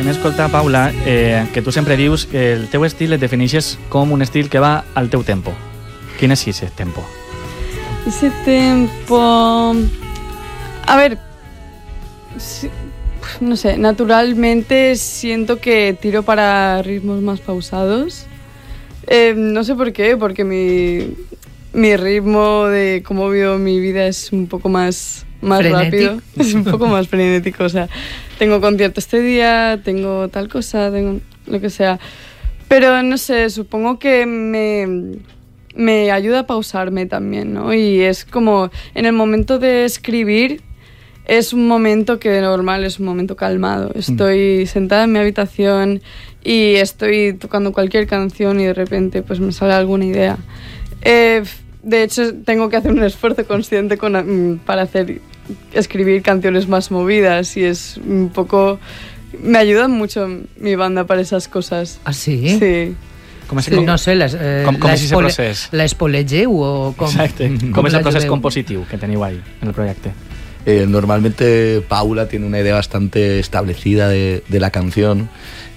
hem escoltat, Paula, que tu sempre dius que el teu estil et defineixes com un estil que va al teu tempo. ¿Quién es ese tempo? Ese tempo... A ver, no sé, naturalmente siento que tiro para ritmos más pausados. No sé por qué, porque mi ritmo de cómo vivo mi vida es un poco más rápido. Es un poco más frenético, o sea, tengo concierto este día, tengo tal cosa, tengo lo que sea. Pero no sé, supongo que me ayuda a pausarme también, ¿no? Y es como, en el momento de escribir, es un momento que de normal es un momento calmado. Estoy sentada en mi habitación y estoy tocando cualquier canción y de repente pues me sale alguna idea. De hecho, tengo que hacer un esfuerzo consciente para escribir canciones más movidas y es un poco... Me ayuda mucho mi banda para esas cosas. ¿Ah, sí? Sí. Com és, no sé, com és aquest procés? L'espolegeu o com? Exacte. Com és el procés compositiu que teniu ahí en el projecte? Normalmente Paula tiene una idea bastante establecida de la canción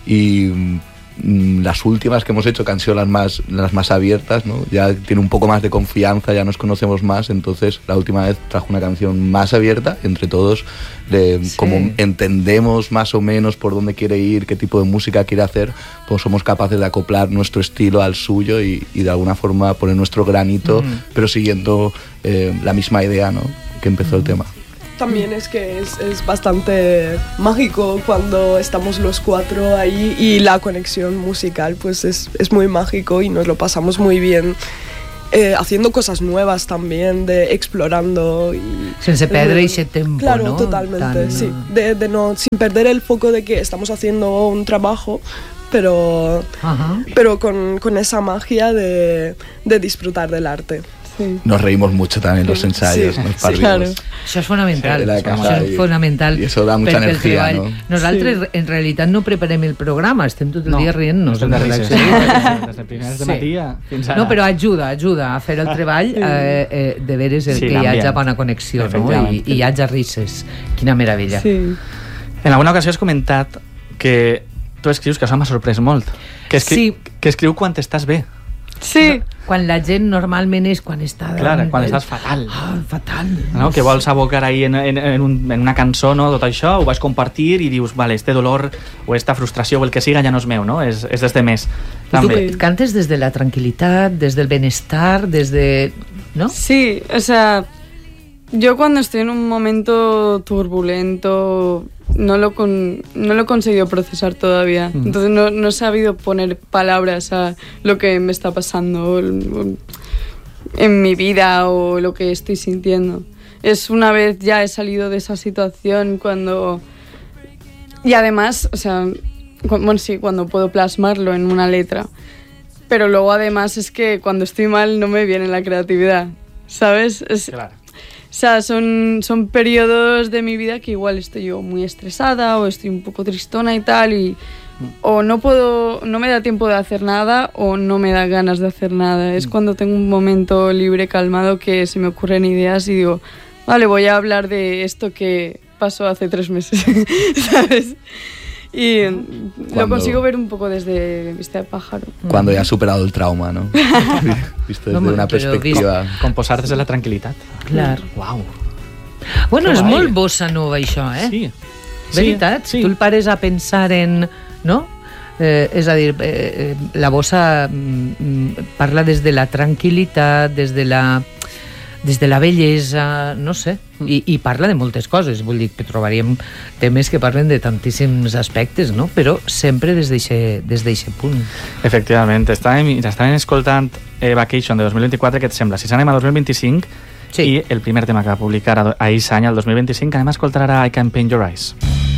y las últimas que hemos hecho, que han sido las más abiertas, ¿no? Ya tiene un poco más de confianza, ya nos conocemos más, entonces la última vez trajo una canción más abierta, entre todos, como entendemos más o menos por dónde quiere ir, qué tipo de música quiere hacer, pues somos capaces de acoplar nuestro estilo al suyo y de alguna forma poner nuestro granito, pero siguiendo la misma idea, ¿no? Que empezó el tema. También es que es bastante mágico cuando estamos los cuatro ahí y la conexión musical pues es muy mágico y nos lo pasamos muy bien haciendo cosas nuevas también, explorando y... Sense perdre ese tempo, claro, ¿no? Totalmente, sí. Sin perder el foco de que estamos haciendo un trabajo, pero con esa magia de disfrutar del arte. Sí. Nos reímos mucho también en los ensayos, sí. nos parrimos. Claro. Això és fonamental, això és fonamental. I això da mucha energia, no? Nosaltres, en realitat, no preparem el programa, estem tot el dia rient-nos. Estem de risses. Des de primeres de matí fins ara. No, però ajuda a fer el treball, de veres que hi hagi bona connexió, no? I hi hagi risses. Quina meravella. Sí. En alguna ocasió has comentat que tu escrius, que això m'ha sorprès molt, que escriu quan estàs bé. Sí. Quan la gent normalment és quan està... Clar, quan estàs fatal. Fatal. No? Que vols abocar ahí en una cançó, no? Tot això, ho vas compartir i dius, vale, este dolor o esta frustració o el que siga ja no és meu, no? És d'este mes. Tu cantes des de la tranquil·litat, des del benestar, des de... ¿no? Sí, o sea, yo cuando estoy en un momento turbulento no lo he conseguido procesar todavía. Entonces no he sabido poner palabras a lo que me está pasando en mi vida o lo que estoy sintiendo. Es una vez ya he salido de esa situación cuando... Y además, o sea, bueno, sí, cuando puedo plasmarlo en una letra. Pero luego además es que cuando estoy mal no me viene la creatividad, ¿sabes? Claro. O sea, son periodos de mi vida que igual estoy yo muy estresada o estoy un poco tristona y tal y o no me da tiempo de hacer nada o no me da ganas de hacer nada. Es cuando tengo un momento libre, calmado, que se me ocurren ideas y digo, vale, voy a hablar de esto que pasó hace 3 meses, ¿sabes? Y lo consigo ver un poco desde vista de pájaro. Cuando ya has superado el trauma, ¿no? Visto desde una perspectiva... Composar des de la tranquil·litat. Clar. Uau. Bueno, és molt bossa nova, això, eh? Sí. Veritat? Sí. Tu el pares a pensar en... No? És a dir, la bossa parla des de la tranquil·litat, des de la bellesa, no sé, i parla de moltes coses, vull dir que trobaríem temes que parlen de tantíssims aspectes, no? Però sempre des d'eixe punt. Efectivament, estàvem escoltant Vacation de 2024, què et sembla? Si s'anem a 2025, sí. I el primer tema que va publicar a aquest any, el 2025, anem a escoltar ara I Can Paint Your Eyes.